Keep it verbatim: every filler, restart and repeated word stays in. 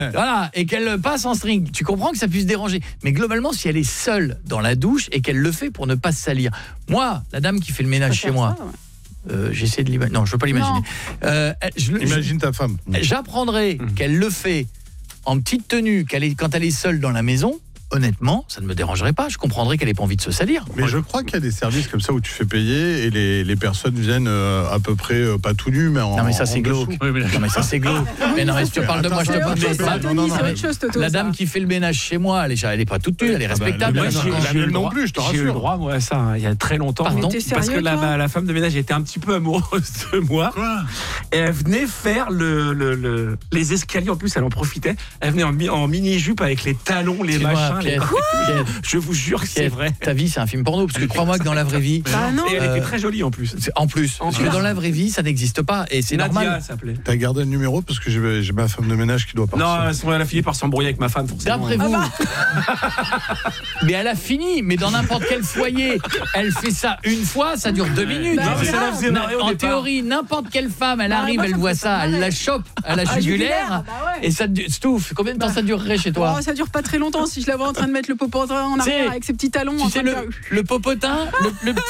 Voilà, et qu'elle passe en string. Tu comprends que ça puisse déranger. Mais globalement, si elle est seule dans la douche et qu'elle le fait pour ne pas se salir. Moi, la dame qui fait le ménage chez moi, ça, ouais. euh, j'essaie de l'imaginer. Non, je veux pas l'imaginer. Euh, je, Imagine je, ta femme. J'apprendrai mmh. qu'elle le fait en petite tenue, qu'elle est, quand elle est seule dans la maison. Honnêtement, ça ne me dérangerait pas. Je comprendrais qu'elle n'ait pas envie de se salir. Mais je crois qu'il y a des services comme ça où tu fais payer et les, les personnes viennent euh, à peu près euh, pas tout nus, mais en. Non mais ça c'est glauque. Oui, mais non mais ça c'est glauque. Mais non mais si tu parles de moi, je te parle de la dame qui fait le ménage chez moi, elle est, elle est pas toute nue, elle est respectable. Moi, j'ai eu non plus, je te rassure. J'ai eu le droit moi à ça hein, il y a très longtemps. Pardon, parce que la, la femme de ménage était un petit peu amoureuse de moi. Quoi et elle venait faire le, le, le les escaliers en plus, elle en profitait. Elle venait en, en mini jupe avec les talons, les machins. Les... Je vous jure que c'est vrai. Ta vie, c'est un film porno, parce que crois-moi que dans la vraie vie... Ah non. Et elle était très jolie en plus. En plus. Parce que dans la vraie vie, ça n'existe pas. Et c'est Nadia, normal. s'appelait. T'as gardé le numéro parce que j'ai, j'ai ma femme de ménage qui doit partir. Non, elle a fini par s'embrouiller avec ma femme, forcément. D'après vous. Ah bah. Mais elle a fini. Mais dans n'importe quel foyer, elle fait ça une fois, ça dure deux minutes. Bah, c'est la scénario en théorie, n'importe quelle femme, elle bah, arrive, moi, elle voit ça, elle la chope à la jugulaire. Bah ouais. Et ça, Stouff, combien de temps bah. ça durerait chez toi? Oh, ça dure pas très longtemps si je la vois en train de mettre le popotin en arrière avec ses petits talons. Tu sais, le, le popotin, le, le